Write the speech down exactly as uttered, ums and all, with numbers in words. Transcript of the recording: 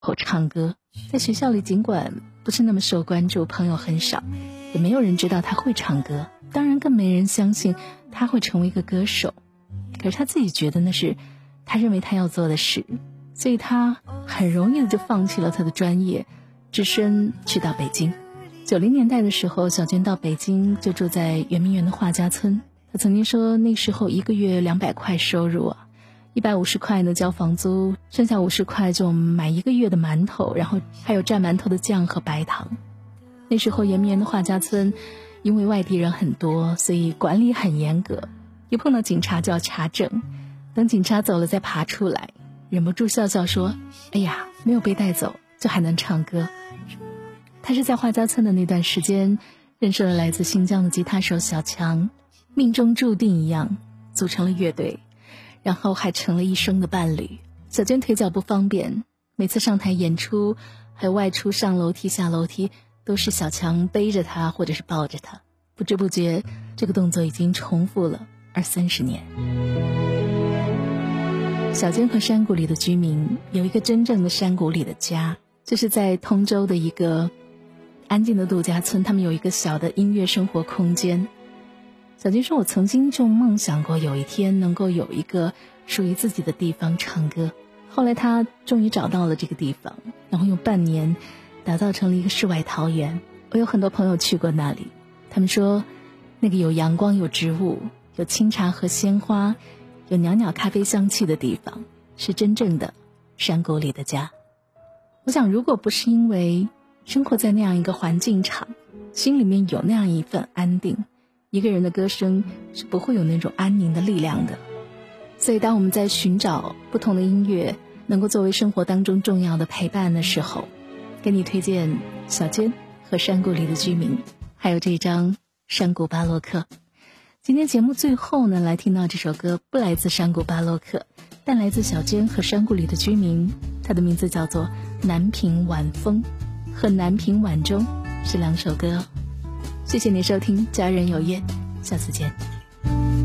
后唱歌。在学校里尽管不是那么受关注，朋友很少，也没有人知道他会唱歌，当然更没人相信他会成为一个歌手。可是他自己觉得那是他认为他要做的事，所以他很容易的就放弃了他的专业，只身去到北京。九零年代的时候，小娟到北京就住在圆明园的画家村。她曾经说，那时候一个月两百块收入啊，一百五十块呢交房租，剩下五十块就买一个月的馒头，然后还有蘸馒头的酱和白糖。那时候圆明园的画家村因为外地人很多，所以管理很严格，一碰到警察就要查证，等警察走了再爬出来，忍不住笑笑说，哎呀，没有被带走就还能唱歌。他是在画家村的那段时间认识了来自新疆的吉他手小强，命中注定一样组成了乐队，然后还成了一生的伴侣。小娟腿脚不方便，每次上台演出还有外出上楼梯下楼梯都是小强背着她或者是抱着她，不知不觉这个动作已经重复了二三十年。小娟和山谷里的居民有一个真正的山谷里的家，就是在通州的一个安静的度假村，他们有一个小的音乐生活空间。小娟说，我曾经就梦想过有一天能够有一个属于自己的地方唱歌，后来她终于找到了这个地方，然后用半年打造成了一个世外桃源。我有很多朋友去过那里，他们说那个有阳光有植物有清茶和鲜花有袅袅咖啡香气的地方是真正的山谷里的家。我想如果不是因为生活在那样一个环境场，心里面有那样一份安定，一个人的歌声是不会有那种安宁的力量的。所以当我们在寻找不同的音乐能够作为生活当中重要的陪伴的时候，给你推荐小娟和山谷里的居民，还有这张山谷巴洛克。今天节目最后呢，来听到这首歌不来自山谷巴洛克，但来自小娟和山谷里的居民，它的名字叫做南屏晚风和南屏晚钟，是两首歌。谢谢你收听家人有约，下次见。